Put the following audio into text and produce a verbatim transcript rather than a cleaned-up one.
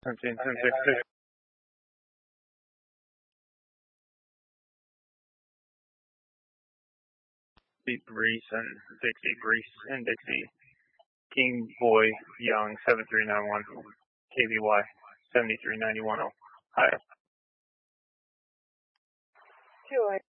seventeen seventy-six. Deep Reese and Dixie, Reese and Dixie. King Boy Young, seven three nine one. K B Y, seven three nine one. Ohio. Two